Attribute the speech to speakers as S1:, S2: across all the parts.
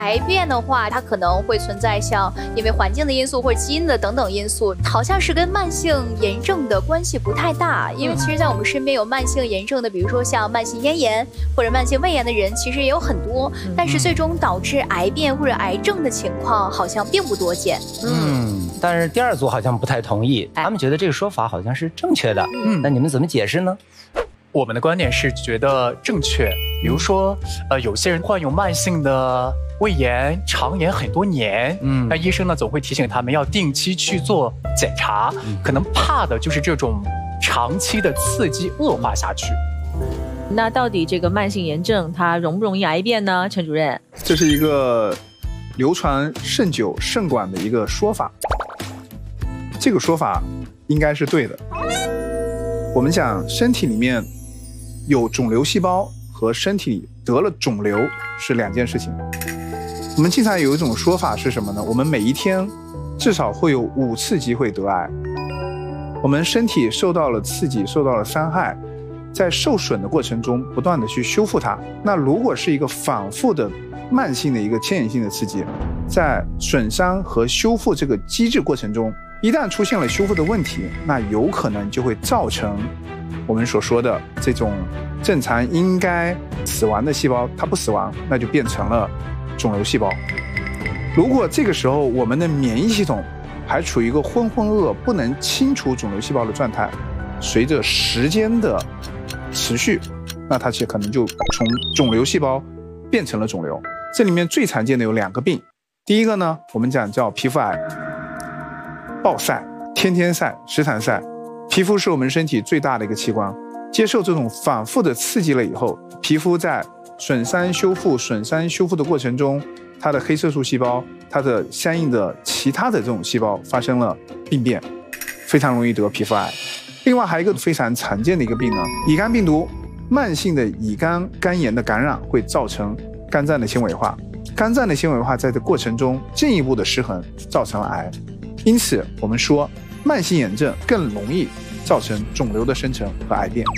S1: 癌变的话，它可能会存在像因为环境的因素或者基因的等等因素，好像是跟慢性炎症的关系不太大。因为其实在我们身边有慢性炎症的，比如说像慢性咽炎或者慢性胃炎的人，其实也有很多，但是最终导致癌变或者癌症的情况好像并不多见。
S2: 但是第二组好像不太同意，他们觉得这个说法好像是正确的。那你们怎么解释呢？
S3: 我们的观点是觉得正确。比如说，有些人患有慢性的胃炎、肠炎很多年，那医生呢总会提醒他们要定期去做检查，可能怕的就是这种长期的刺激恶化下去。
S4: 那到底这个慢性炎症它容不容易癌变呢？陈主任，
S5: 这是一个流传甚久甚广的一个说法，这个说法应该是对的。我们讲身体里面有肿瘤细胞和身体里得了肿瘤是两件事情。我们经常有一种说法是什么呢？我们每一天至少会有5次机会得癌。我们身体受到了刺激，受到了伤害，在受损的过程中不断的去修复它。那如果是一个反复的慢性的一个牵引性的刺激，在损伤和修复这个机制过程中，一旦出现了修复的问题，那有可能就会造成我们所说的这种正常应该死亡的细胞它不死亡，那就变成了肿瘤细胞。如果这个时候我们的免疫系统还处于一个浑浑噩噩不能清除肿瘤细胞的状态，随着时间的持续，那它其实可能就从肿瘤细胞变成了肿瘤。这里面最常见的有2个病，第一个呢我们讲叫皮肤癌，暴晒，天天晒，时常晒。皮肤是我们身体最大的一个器官，接受这种反复的刺激了以后，皮肤在损伤修复的过程中，它的黑色素细胞，它的相应的其他的这种细胞发生了病变，非常容易得皮肤癌。另外还有一个非常常见的一个病呢，乙肝病毒，慢性的乙肝肝炎的感染会造成肝脏的纤维化，肝脏的纤维化在这过程中进一步的失衡，造成了癌。因此我们说慢性炎症更容易造成肿瘤的生成和癌变。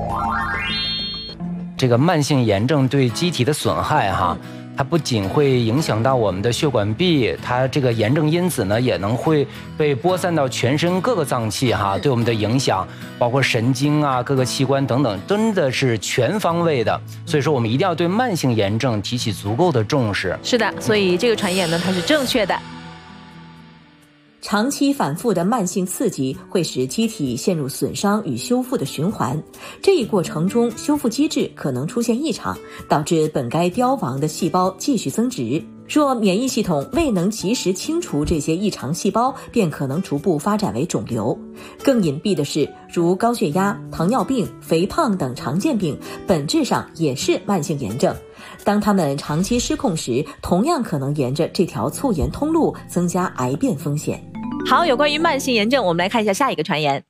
S2: 这个慢性炎症对机体的损害它不仅会影响到我们的血管壁，它这个炎症因子呢也能会被播散到全身各个脏器对我们的影响包括神经各个器官等等，真的是全方位的。所以说我们一定要对慢性炎症提起足够的重视。
S4: 是的，所以这个传言呢它是正确的。
S6: 长期反复的慢性刺激会使机体陷入损伤与修复的循环，这一过程中修复机制可能出现异常，导致本该凋亡的细胞继续增殖。若免疫系统未能及时清除这些异常细胞，便可能逐步发展为肿瘤。更隐蔽的是，如高血压、糖尿病、肥胖等常见病，本质上也是慢性炎症。当它们长期失控时，同样可能沿着这条促炎通路增加癌变风险。
S4: 好，有关于慢性炎症，我们来看一下下一个传言。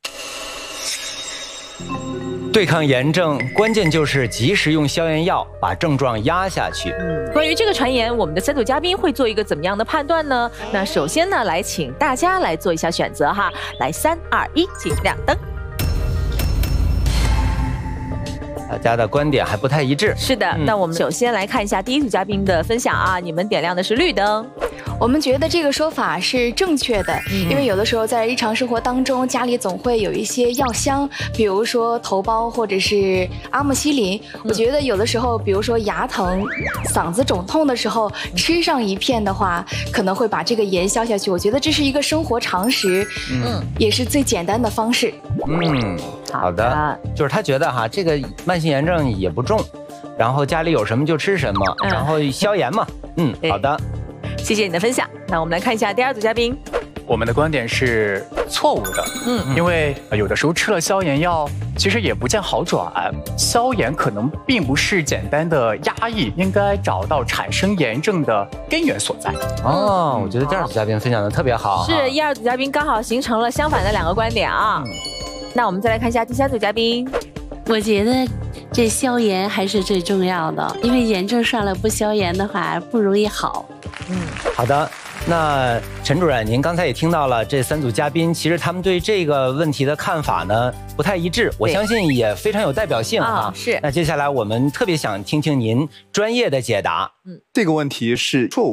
S2: 对抗炎症，关键就是及时用消炎药把症状压下去。
S4: 关于这个传言，我们的3组嘉宾会做一个怎么样的判断呢？那首先呢，来请大家来做一下选择哈。来，3、2、1，请亮灯。
S2: 大家的观点还不太一致。
S4: 是的，那我们首先来看一下第1组嘉宾的分享你们点亮的是绿灯。
S1: 我们觉得这个说法是正确的，因为有的时候在日常生活当中，家里总会有一些药箱，比如说头孢或者是阿莫西林。我觉得有的时候，比如说牙疼、嗓子肿痛的时候，吃上一片的话，可能会把这个炎消下去。我觉得这是一个生活常识，也是最简单的方式。
S2: 好的，就是他觉得这个慢性炎症也不重，然后家里有什么就吃什么，然后消炎嘛。好的。
S4: 谢谢你的分享。那我们来看一下第2组嘉宾。
S3: 我们的观点是错误的，因为有的时候吃了消炎药，其实也不见好转。消炎可能并不是简单的压抑，应该找到产生炎症的根源所在。
S2: 我觉得第2组嘉宾分享的特别好。
S4: 是1、2组嘉宾刚好形成了相反的2个观点那我们再来看一下第3组嘉宾。
S7: 我觉得这消炎还是最重要的，因为炎症上了不消炎的话不容易好。
S2: 好的。那陈主任，您刚才也听到了这3组嘉宾，其实他们对这个问题的看法呢不太一致，我相信也非常有代表性啊。
S4: 是。
S2: 那接下来我们特别想听听您专业的解答。
S5: 这个问题是错误。